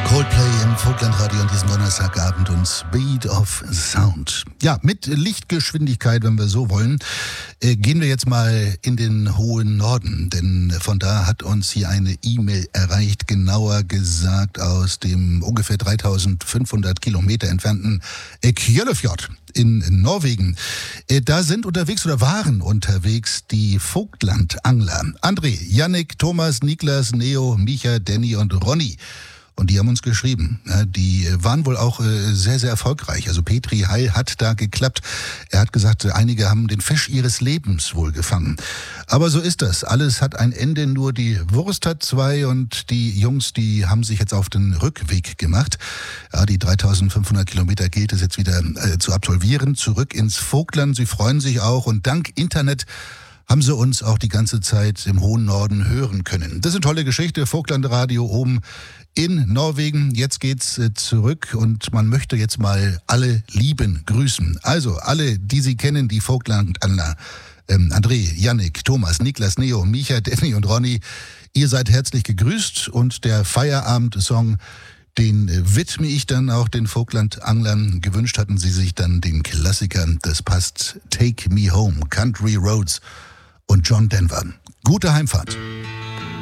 Coldplay im Vogtlandradio an diesem Donnerstagabend und Speed of Sound. Ja, mit Lichtgeschwindigkeit, wenn wir so wollen, gehen wir jetzt mal in den hohen Norden. Denn von da hat uns hier eine E-Mail erreicht, genauer gesagt aus dem ungefähr 3500 Kilometer entfernten Kjøllefjord in Norwegen. Da sind unterwegs oder waren unterwegs die Vogtlandangler. André, Yannick, Thomas, Niklas, Neo, Micha, Danny und Ronny. Und die haben uns geschrieben. Die waren wohl auch sehr, sehr erfolgreich. Also Petri Heil hat da geklappt. Er hat gesagt, einige haben den Fisch ihres Lebens wohl gefangen. Aber so ist das. Alles hat ein Ende, nur die Wurst hat zwei. Und die Jungs, die haben sich jetzt auf den Rückweg gemacht. Ja, die 3500 Kilometer gilt es jetzt wieder zu absolvieren. Zurück ins Vogtland. Sie freuen sich auch. Und dank Internet haben sie uns auch die ganze Zeit im hohen Norden hören können. Das ist eine tolle Geschichte. Vogtlandradio oben in Norwegen. Jetzt geht's zurück und man möchte jetzt mal alle lieben grüßen. Also alle, die Sie kennen, die Vogtlandangler. André, Yannick, Thomas, Niklas, Neo, Micha, Danny und Ronny. Ihr seid herzlich gegrüßt und der Feierabend-Song, den widme ich dann auch den Vogtlandanglern. Gewünscht hatten sie sich dann den Klassiker, das passt, Take Me Home, Country Roads und John Denver. Gute Heimfahrt.